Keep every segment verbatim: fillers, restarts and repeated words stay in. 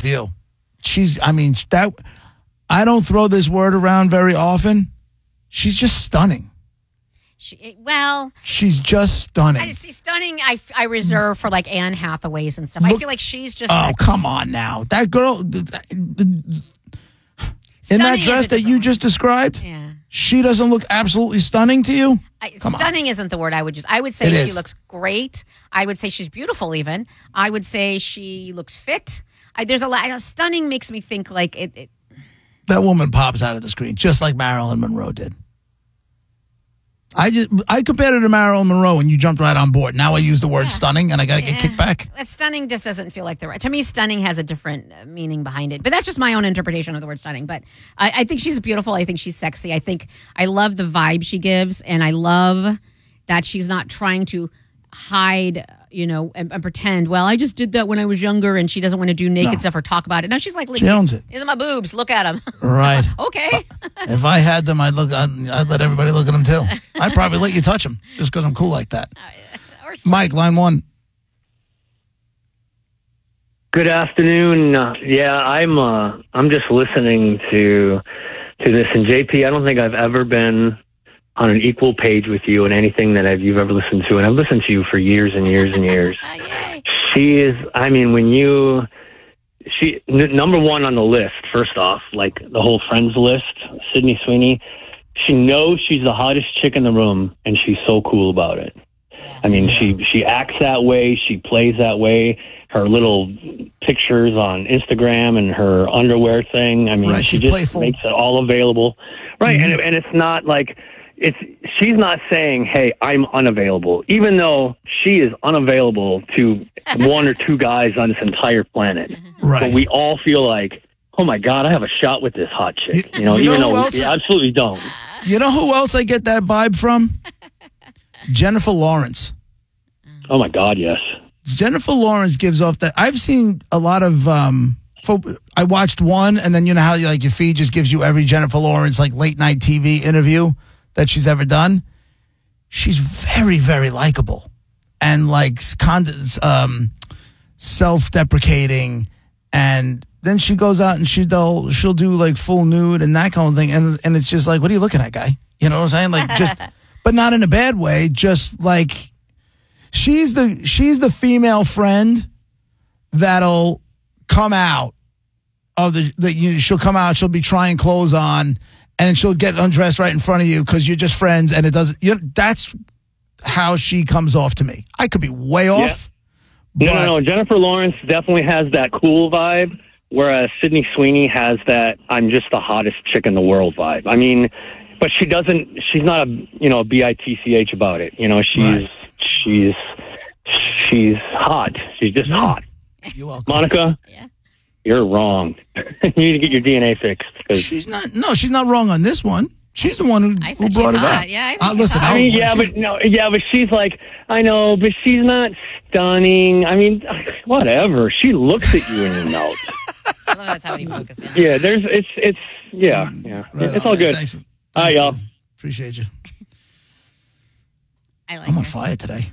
view. She's, I mean, that I don't throw this word around very often. She's just stunning. She, well, she's just stunning. I see stunning. I, I reserve for like Anne Hathaways and stuff. Look, I feel like she's just. Oh, sexy. Come on now, that girl in that dress that you just described. Yeah. She doesn't look absolutely stunning to you? I, Come stunning on. isn't the word I would use. I would say It she is. looks great. I would say she's beautiful even. I would say she looks fit. I, there's a lot. I know, stunning makes me think like it, it. That woman pops out of the screen just like Marilyn Monroe did. I just I compared her to Marilyn Monroe and you jumped right on board. Now I use the word Yeah. stunning and I got to Yeah. get kicked back. That stunning just doesn't feel like the right. To me, stunning has a different uh, meaning behind it. But that's just my own interpretation of the word stunning. But I, I think she's beautiful. I think she's sexy. I think I love the vibe she gives, and I love that she's not trying to hide, you know, and, and pretend. Well, I just did that when I was younger, and she doesn't want to do naked No. stuff or talk about it. No, she's like, She owns it. These are my boobs. Look at them. Right. Okay. If I had them, I'd look. I'd, I'd let everybody look at them too. I'd probably let you touch them just because I'm cool like that. Or Mike, line one. Good afternoon. Uh, yeah, I'm. Uh, I'm just listening to to this, and J P, I don't think I've ever been on an equal page with you in anything that I've, you've ever listened to, and I've listened to you for years and years and years. She is. I mean, when you. She n- number one on the list. First off, like the whole Friends list, Sydney Sweeney. She knows she's the hottest chick in the room, and she's so cool about it. I mean, she she acts that way. She plays that way. Her little pictures on Instagram and her underwear thing. I mean, Right, she she's just playful. makes it all available. Right, Mhm. and and it's not like it's. She's not saying, "Hey, I'm unavailable," even though she is unavailable to one or two guys on this entire planet. Right. But we all feel like, "Oh my God, I have a shot with this hot chick." You- You know, you know even who though else- we absolutely don't. You know who else I get that vibe from? Jennifer Lawrence. Oh my God, yes. Jennifer Lawrence gives off that. I've seen a lot of. Um, fo- I watched one, and then you know how you, like your feed just gives you every Jennifer Lawrence like late night T V interview that she's ever done. She's very, very likable, and like con- um, self-deprecating, and then she goes out and she will she'll do like full nude and that kind of thing, and and it's just like, what are you looking at, guy? You know what I'm saying? Like just, but not in a bad way. Just like. She's the she's the female friend that'll come out of the that you she'll come out, she'll be trying clothes on, and she'll get undressed right in front of you because you're just friends, and it doesn't. You know, that's how she comes off to me. I could be way off. No, but no, no. Jennifer Lawrence definitely has that cool vibe, whereas Sydney Sweeney has that I'm just the hottest chick in the world vibe. I mean, but she doesn't. She's not a you know B I T C H about it. You know, she's. Right. She's she's hot. She's just Yeah. hot. You're welcome. Monica, Yeah. you're wrong. You need to get your D N A fixed. 'cause- She's not. No, she's not wrong on this one. She's the one who, I who said brought she's it hot. up. Yeah, I think Uh, she's listen, hot. I mean, yeah, she's- but no, yeah, but she's like, I know, but she's not stunning. I mean, whatever. She looks at you and you know. I love that's how he focuses. Yeah, there's, it's, it's, yeah, yeah, Right it's on, all man. good. Thanks, for- Hi, thanks, y'all. man. Appreciate you. I like I'm on her. fire today.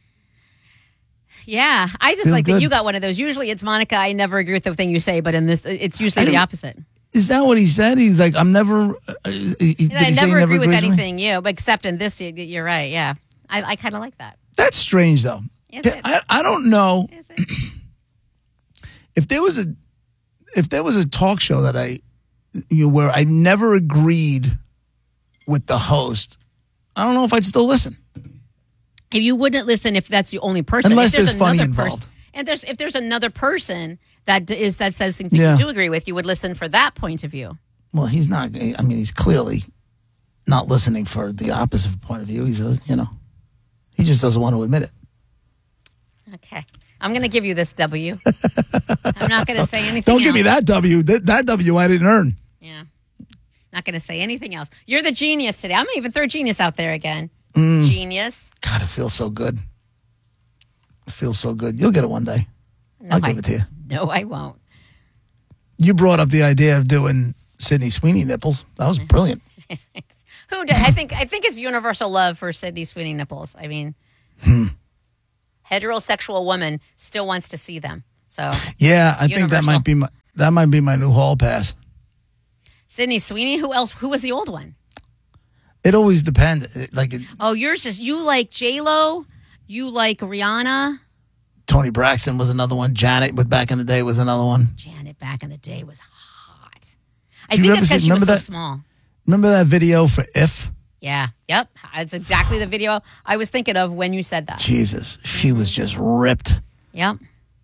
Yeah, I just Feels like that good. you got one of those. Usually it's Monica. I never agree with the thing you say, but in this, it's usually I the don't- opposite. Is that what he said? He's like, I'm never. Uh, he, did I he say he never agree with agrees me? anything you, but except in this, you- you're right. Yeah, I, I kind of like that. That's strange, though. Is Yeah, it? I, I don't know Is it? if there was a if there was a talk show that I you know, where I never agreed with the host. I don't know if I'd still listen. If you wouldn't listen if that's the only person, Unless if there's there's funny another pers- involved. and there's if there's another person that d- is that says things that Yeah. you do agree with, you would listen for that point of view. Well, he's not. I mean, he's clearly not listening for the opposite point of view. He's a, you know, he just doesn't want to admit it. Okay, I'm going to give you this W. I'm not going to say anything. Don't give me else. that W. That, that W I didn't earn. Yeah, not going to say anything else. You're the genius today. I'm going to even throw genius out there again. Mm. Genius. God, it feels so good. It feels so good. You'll get it one day. No, I'll I, give it to you. No, I won't. You brought up the idea of doing Sydney Sweeney nipples. That was brilliant. Who did? I think I think it's universal love for Sydney Sweeney nipples. I mean, Hmm. heterosexual woman still wants to see them. So Yeah, I think that Universal. might be my That might be my new hall pass. Sydney Sweeney. Who else? Who was the old one? It always depends. It- Like it, Oh, yours is you like J-Lo. You like Rihanna. Tony Braxton was another one. Janet, with back in the day, was another one. Janet back in the day was hot. I Did you think ever it's because see- she was so remember that- small. Remember that video for If? Yeah. Yep. It's exactly the video I was thinking of when you said that. Jesus, she was just ripped. Yep.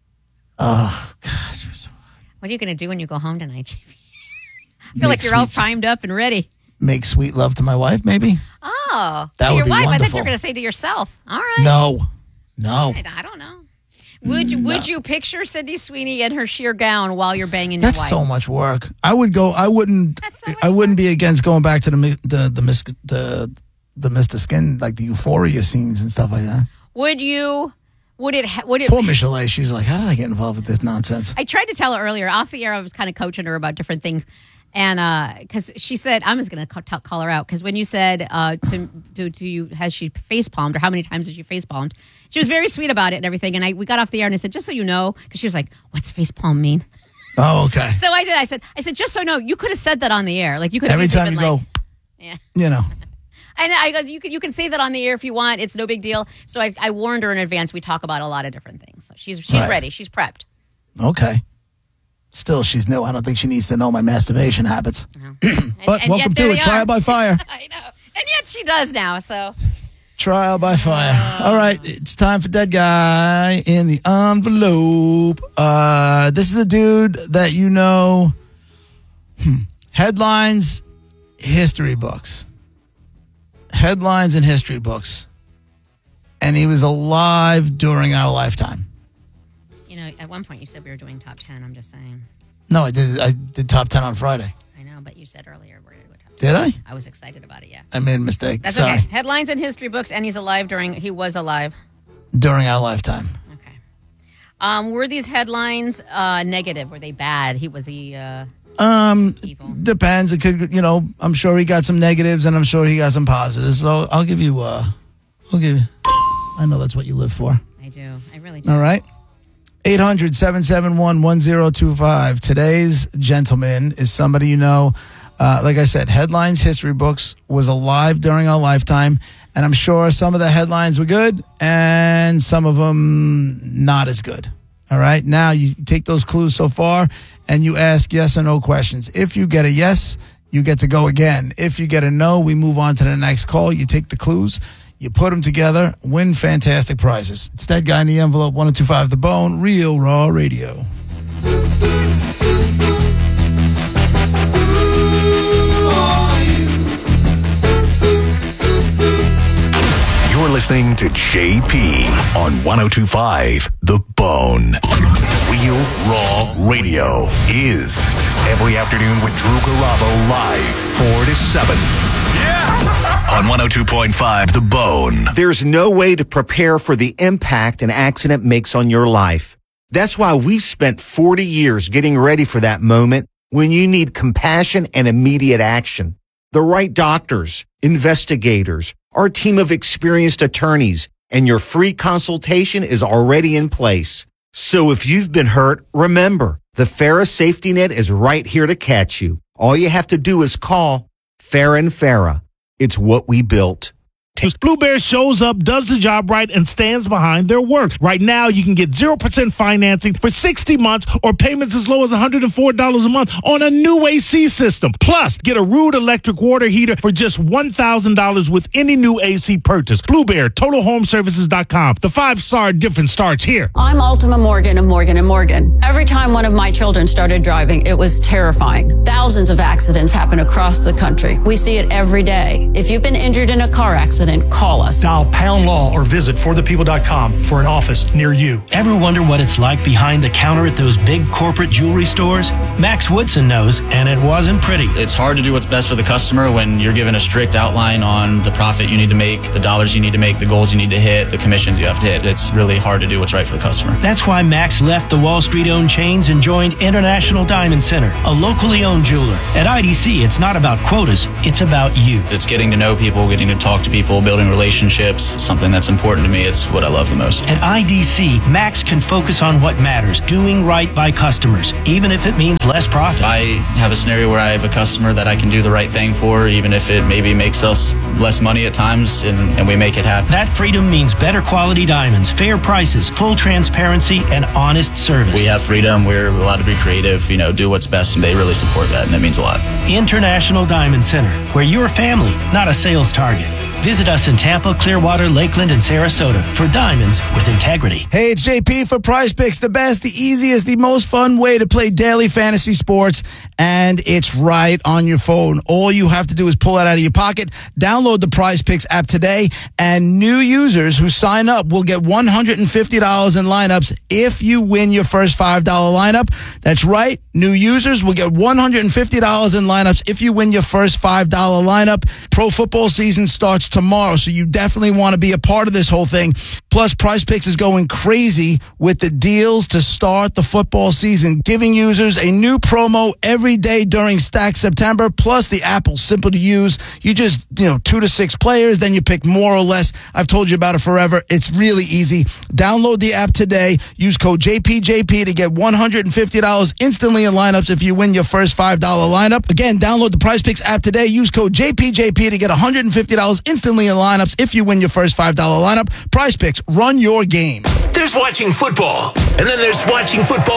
Oh, gosh. What are you going to do when you go home tonight, J P? I feel Make like you're all sweet- primed up and ready. Make sweet love to my wife, maybe? Oh, That to would your be wife. I thought you wonderful. were going to say to yourself. All right. No. No. I, I don't know. Would you, would you picture Sydney Sweeney in her sheer gown while you're banging your That's wife? so much work. I would go. I wouldn't. That's so much I wouldn't be against going back to the mi- the the mis- the the Mister Skin, like the Euphoria scenes and stuff like that. Would you? Would it? ha- Would it? Poor Michelle, she's like, how did I get involved with this nonsense? I tried to tell her earlier off the air. I was kind of coaching her about different things, and because she said, I'm just going to call her out because when you said uh, to do do you has she face palmed or how many times has she face palmed? She was very sweet about it and everything. And I we got off the air and I said, just so you know, because she was like, what's face palm mean? Oh, okay. So I did. I said, I said, just so you know, you could have said that on the air. Like you could have Every easily time you been go, like, yeah. you know. And I goes, you can you can say that on the air if you want. It's no big deal. So I, I warned her in advance. We talk about a lot of different things. So she's she's Right. ready. She's prepped. Okay. Still, she's new. I don't think she needs to know my masturbation habits. And- But and welcome yet to there it. they Trial are. by fire. I know. And yet she does now. So Trial by fire. All right, it's time for Dead Guy in the Envelope. Uh, this is a dude that you know. Hmm. Headlines, history books. Headlines and history books. And he was alive during our lifetime. you know, at one point you said we were doing top ten. I'm just saying. No, I did. I did top ten on Friday. I know, but you said earlier we're going to go top Did ten. I? I was excited about it. Yeah. I made a mistake. That's Sorry. okay. Headlines and history books, and he's alive during. He was alive. During our lifetime. Okay. Um, were these headlines uh, negative? Were they bad? He was he uh, Um, evil. depends. It could, you know, I'm sure he got some negatives and I'm sure he got some positives. So I'll give you, uh, I'll give you, I know that's what you live for. I do. I really do. All right. eight hundred, seven seven one, one zero two five. Today's gentleman is somebody you know. Uh, like I said, headlines, history books, was alive during our lifetime. And I'm sure some of the headlines were good and some of them not as good. All right. Now you take those clues so far and you ask yes or no questions. If you get a yes, you get to go again. If you get a no, we move on to the next call. You take the clues, you put them together, win fantastic prizes. It's That Guy in the Envelope, one oh two five The Bone, Real Raw Radio. You're listening to J P on one oh two point five The Bone. Real Raw Radio is every afternoon with Drew Garabo live four to seven. Yeah! On one oh two point five The Bone. There's no way to prepare for the impact an accident makes on your life. That's why we've spent forty years getting ready for that moment when you need compassion and immediate action. The right doctors, investigators, our team of experienced attorneys, and your free consultation is already in place. So if you've been hurt, remember, the Farah Safety Net is right here to catch you. All you have to do is call Farah and Farah. It's what we built. Blue Bear shows up, does the job right, and stands behind their work. Right now, you can get zero percent financing for sixty months or payments as low as one hundred four dollars a month on a new A C system. Plus, get a Rude electric water heater for just one thousand dollars with any new A C purchase. Blue Bear, Total Home Services dot com. The five-star difference starts here. I'm Ultima Morgan of Morgan and Morgan. Every time one of my children started driving, it was terrifying. Thousands of accidents happen across the country. We see it every day. If you've been injured in a car accident, call us. Dial pound law or visit for the people dot com for an office near you. Ever wonder what it's like behind the counter at those big corporate jewelry stores? Max Woodson knows, and it wasn't pretty. It's hard to do what's best for the customer when you're given a strict outline on the profit you need to make, the dollars you need to make, the goals you need to hit, the commissions you have to hit. It's really hard to do what's right for the customer. That's why Max left the Wall Street-owned chains and joined International Diamond Center, a locally owned jeweler. At I D C, it's not about quotas, it's about you. It's getting to know people, getting to talk to people, people, building relationships, something that's important to me. It's what I love the most. At I D C, Max can focus on what matters, doing right by customers, even if it means less profit. I have a scenario where I have a customer that I can do the right thing for, even if it maybe makes us less money at times, and, and we make it happen. That freedom means better quality diamonds, fair prices, full transparency, and honest service. We have freedom. We're allowed to be creative, you know, do what's best, and they really support that, and it means a lot. International Diamond Center, where you're a family, not a sales target. Visit us in Tampa, Clearwater, Lakeland, and Sarasota for diamonds with integrity. Hey, it's J P for Prize Picks, the best, the easiest, the most fun way to play daily fantasy sports, and it's right on your phone. All you have to do is pull it out of your pocket, download the Prize Picks app today, and new users who sign up will get one hundred fifty dollars in lineups if you win your first five dollar lineup. That's right, new users will get one hundred fifty dollars in lineups if you win your first five dollar lineup. Pro football season starts tomorrow, so you definitely want to be a part of this whole thing. Plus, Prize Picks is going crazy with the deals to start the football season, giving users a new promo every day during Stack September. Plus, the app will simple to use. You just, you know, two to six players, then you pick more or less. I've told you about it forever. It's really easy. Download the app today. Use code J P J P to get one hundred fifty dollars instantly in lineups if you win your first five dollar lineup. Again, download the Prize Picks app today. Use code J P J P to get one hundred fifty dollars instantly in lineups if you win your first five dollar lineup. Prize Picks, run your game. There's watching football, and then there's watching football